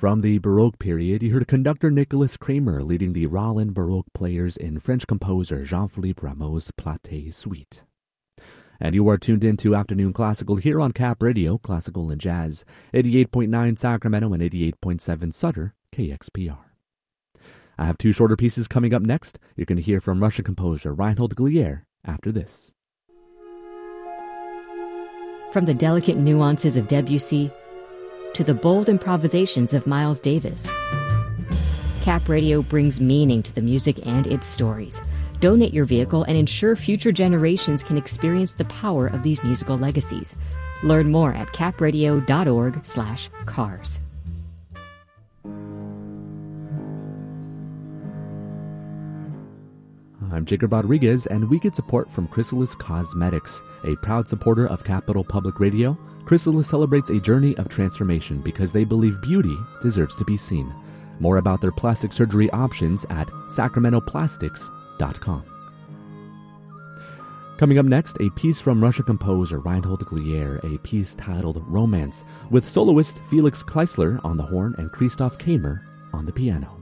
From the Baroque period, you heard conductor Nicolas Kramer leading the Rollin Baroque players in French composer Jean-Philippe Rameau's Platé Suite. And you are tuned in to Afternoon Classical here on Cap Radio, Classical and Jazz, 88.9 Sacramento and 88.7 Sutter, KXPR. I have two shorter pieces coming up next. You're going to hear from Russian composer Reinhold Glier after this. From the delicate nuances of Debussy to the bold improvisations of Miles Davis, Cap Radio brings meaning to the music and its stories. Donate your vehicle and ensure future generations can experience the power of these musical legacies. Learn more at capradio.org/cars. I'm Jacob Rodriguez, and we get support from Chrysalis Cosmetics, a proud supporter of Capital Public Radio. Chrysalis celebrates a journey of transformation because they believe beauty deserves to be seen. More about their plastic surgery options at sacramentoplastics.com. Coming up next, a piece from Russian composer Reinhold Glier, a piece titled Romance, with soloist Felix Kleisler on the horn and Christoph Kamer on the piano.